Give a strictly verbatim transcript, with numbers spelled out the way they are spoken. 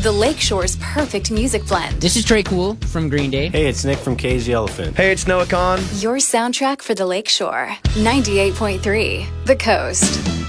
The Lakeshore's perfect music blend. This is Trey Cool from Green Day. Hey, it's Nick from Cage the Elephant. Hey, it's Noah Khan. Your soundtrack for the Lakeshore. ninety-eight point three, The Coast.